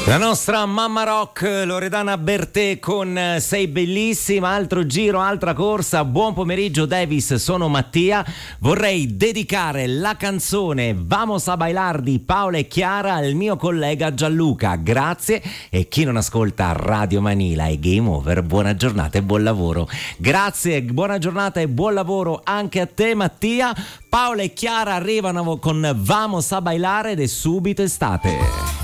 La nostra mamma rock Loredana Bertè con Sei bellissima, altro giro, altra corsa. Buon pomeriggio Davis, sono Mattia. Vorrei dedicare la canzone Vamos a bailar di Paola e Chiara al mio collega Gianluca. Grazie. E chi non ascolta Radio Manila e Game Over, buona giornata e buon lavoro. Grazie, buona giornata e buon lavoro anche a te Mattia. Paola e Chiara arrivano con Vamos a bailar ed è subito estate.